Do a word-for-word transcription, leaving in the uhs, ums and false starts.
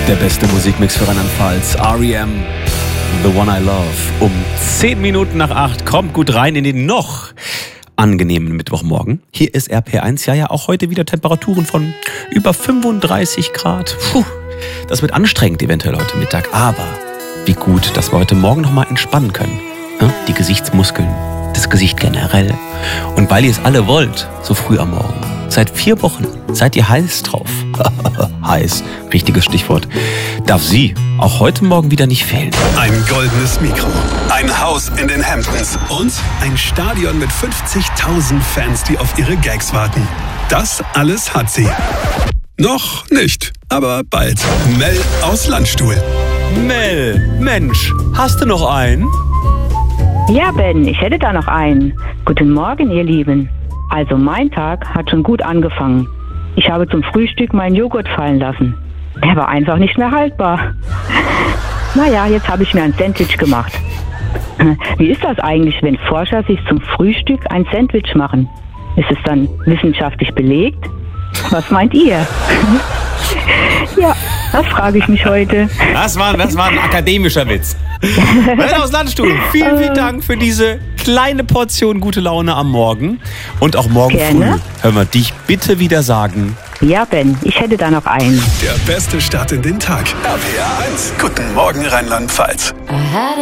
Der beste Musikmix für Rheinland-Pfalz. R E M, The One I Love. Um zehn Minuten nach acht. Kommt gut rein in den noch angenehmen Mittwochmorgen. Hier ist R P eins. Ja, ja, auch heute wieder Temperaturen von über fünfunddreißig Grad. Puh, das wird anstrengend eventuell heute Mittag. Aber wie gut, dass wir heute Morgen nochmal entspannen können. Ja, die Gesichtsmuskeln, das Gesicht generell. Und weil ihr es alle wollt, so früh am Morgen. Seit vier Wochen seid ihr heiß drauf. Heiß, richtiges Stichwort. Darf sie auch heute Morgen wieder nicht fehlen. Ein goldenes Mikro, ein Haus in den Hamptons und ein Stadion mit fünfzigtausend Fans, die auf ihre Gags warten. Das alles hat sie. Noch nicht, aber bald. Mel aus Landstuhl. Mel, Mensch, hast du noch einen? Ja, Ben, ich hätte da noch einen. Guten Morgen, ihr Lieben. Also mein Tag hat schon gut angefangen. Ich habe zum Frühstück meinen Joghurt fallen lassen. Der war einfach nicht mehr haltbar. Naja, jetzt habe ich mir ein Sandwich gemacht. Wie ist das eigentlich, wenn Forscher sich zum Frühstück ein Sandwich machen? Ist es dann wissenschaftlich belegt? Was meint ihr? Ja, das frage ich mich heute. Das war, das war ein akademischer Witz. Mel aus Landstuhl, vielen, vielen Dank für diese kleine Portion gute Laune am Morgen. Und auch morgen Gerne. früh hören wir dich bitte wieder sagen. Ja, Ben, ich hätte da noch einen. Der beste Start in den Tag. R P eins. Guten Morgen Rheinland-Pfalz.